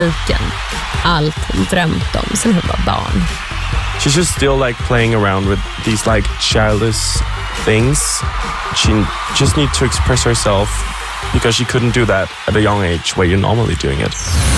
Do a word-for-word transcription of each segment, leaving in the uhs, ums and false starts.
Allt hon drömt om sen hon var barn. She's just still like playing around with these like childish things. She just needs to express herself because she couldn't do that at a young age where you're normally doing it.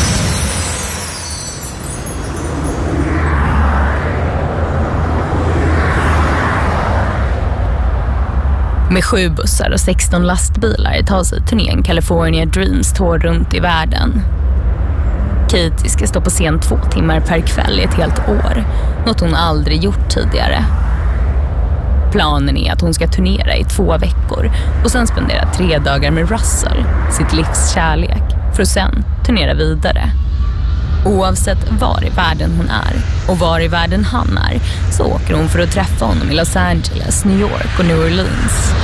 Med sju bussar och sexton lastbilar tar sig turnén California Dreams Tour runt i världen. Katie ska stå på scen två timmar per kväll i ett helt år, något hon aldrig gjort tidigare. Planen är att hon ska turnera i två veckor och sen spendera tre dagar med Russell, sitt livs kärlek, för att sen turnera vidare. Oavsett var i världen hon är och var i världen han är så åker hon för att träffa honom i Los Angeles, New York och New Orleans.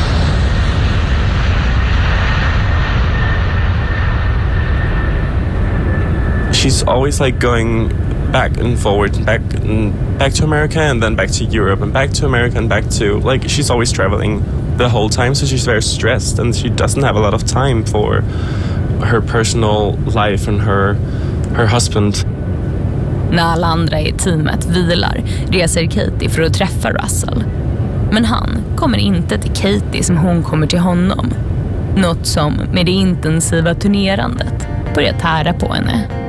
She's always like going back and forward and back and back to America and then back to Europe and back to America and back to, like, she's always traveling the whole time, so she's very stressed and she doesn't have a lot of time for her personal life and her her husband. När alla andra i teamet vilar reser Katie för att träffa Russell. Men han kommer inte till Katie som hon kommer till honom. Något som med det intensiva turnerandet börjar tära på henne.